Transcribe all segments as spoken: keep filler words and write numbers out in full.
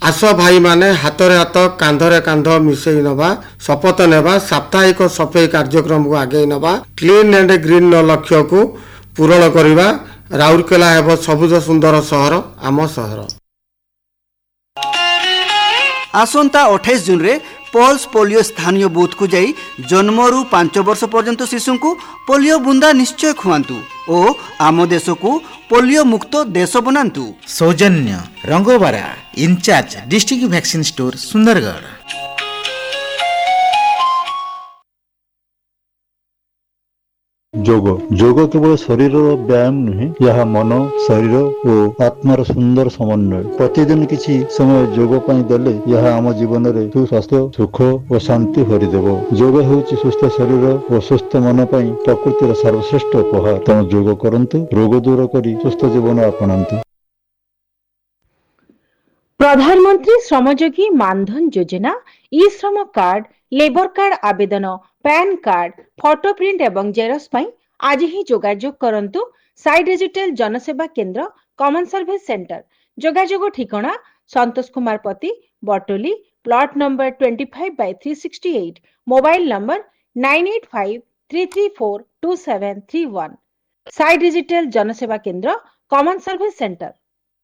आस भाई माने हाथ हाथ कांधरे कांध मिसई नवा शपथ नेबा साप्ताहिक सफाई कार्यक्रम को आगे नवा क्लीन एंड ग्रीन लक्ष्य को पूरण करवा राउरकेला हेब सबुज सुंदर सहर आम सहर। आसंता अट्ठाईस जून रे पल्स पोलियो स्थानीय बूथ को जाई जन्मरू पांच वर्ष पर्यंत शिशु को पोलियो बुंदा निश्चय खुआंतु और आम देश को पोलियो मुक्त देश बनातु। सौजन्य रंगोबारा in charge district vaccine store Sundargarh. जोग जोग केवल शरीर व्यायाम नुहे, यह मन शरीर और आत्मार सुंदर समन्वय। प्रतिदिन किसी समय जोग पाई देले यह आम जीवन में सुस्वास्थ्य सुख और शांति भरीदेव। जोग हेउची सुस्थ शरीर और सुस्थ मन पाई प्रकृतिर सर्वश्रेष्ठ उपहार। तेणु जोग करंतु, रोग दूर करी सुस्थ जीवन अपनांतु। प्रधानमंत्री श्रमयोगी मानधन योजना, ई श्रम कार्ड, लेबर कार्ड आवेदन, पैन कार्ड, फोटो प्रिंट एवं जेरक्स पाई आज ही जोगाजोग करंतु साई डिजिटल जनसेवा केंद्र कॉमन सर्विस सेंटर। जोगाजोग ठिकाना संतोष कुमार पति बटोली प्लॉट नंबर पच्चीस बाय तीन सौ अड़सठ, mobile number nine eight five three three four to seven three one. Sai digital जनसेवा केंद्र कॉमन सर्विस सेंटर।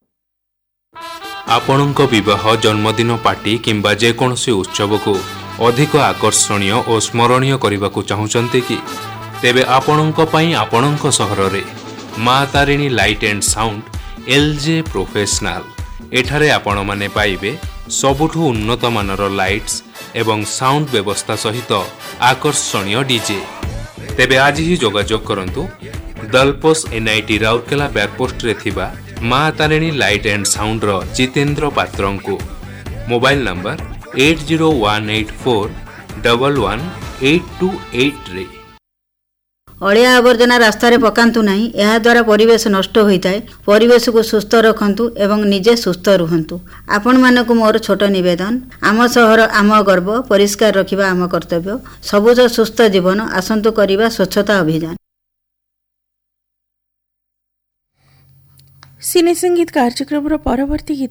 आपणक विवाह जन्मदिन पार्टी किंबा जेकोसी उत्सव को अधिक आकर्षणीय और स्मरणीय करने को चाहते कि तेबे आपणक पई आपणक सहर रे माँ Tarini light and sound LJ professional. एठारे आपण माने पाइबे सबुठु उन्नत मानर लाइट्स एवं साउंड व्यवस्था सहित आकर्षणीय डीजे। तेबे आज ही जोगाजोग करंतु दलपोस एनआईटी राउरकेला बैकपोस्ट रे थिबा माँ तारिणी लाइट एंड साउंड रो जितेंद्र पात्र को mobile number eight zero one eight four double one eight to eight रे। अलिया आवर्जना रास्तार पकातु नहीं, यह द्वारा परिवेश नष्ट होता है। परिवेश को सुस्थ रखंतु एवं निजे सुस्थ रुहंतु। आपण मानकु मोर छोट निवेदन, आम सहर आम गर्व, परिष्कार रखिबा आम कर्तव्य। सबुज सुस्थ जीवन आसंतु करिबा स्वच्छता अभियान। सिने संगीत कार्यक्रम परवर्ती गीत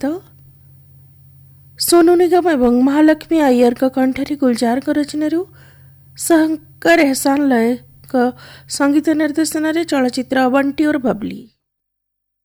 सोनू निगम एवं महालक्ष्मी अय्यर का कंठरी गुलजार का रचना शंकर एहसान लय का संगीत निर्देशन चलचित्र बंटी और बबली।